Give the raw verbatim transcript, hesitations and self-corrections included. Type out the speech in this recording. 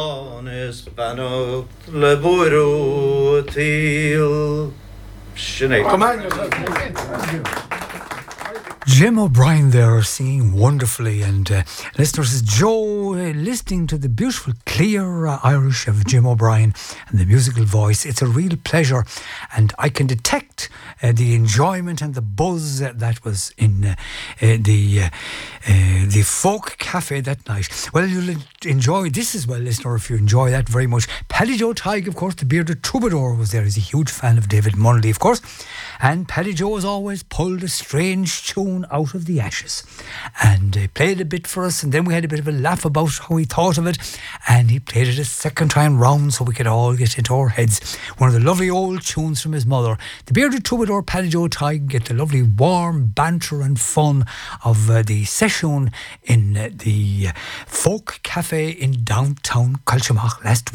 Is Bannock le Buru Teal Sinead. Come on, yourself. Jim O'Brien there singing wonderfully, and uh, listeners, is Joe uh, listening to the beautiful clear uh, Irish of Jim O'Brien and the musical voice. It's a real pleasure, and I can detect uh, the enjoyment and the buzz uh, that was in uh, uh, the uh, uh, the folk cafe that night. Well, you'll enjoy this as well, listener, if you enjoy that very much. Paddy Joe Tighe, of course, the bearded troubadour, was there. He's a huge fan of David Munnelly, of course, and Paddy Joe, as always, pulled a strange tune out of the ashes and uh, played a bit for us, and then we had a bit of a laugh about how he thought of it, and he played it a second time round so we could all get into our heads. One of the lovely old tunes from his mother, the bearded troubadour Paddy Joe Tighe, get the lovely warm banter and fun of uh, the session in uh, the uh, folk cafe in downtown Culturemach last